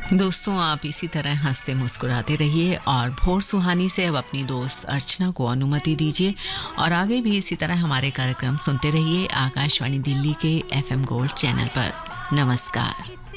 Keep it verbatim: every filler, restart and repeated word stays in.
दोस्तों, आप इसी तरह हंसते मुस्कुराते रहिए और भोर सुहानी से अब अपनी दोस्त अर्चना को अनुमति दीजिए और आगे भी इसी तरह हमारे कार्यक्रम सुनते रहिए आकाशवाणी दिल्ली के एफएम गोल्ड चैनल पर। नमस्कार।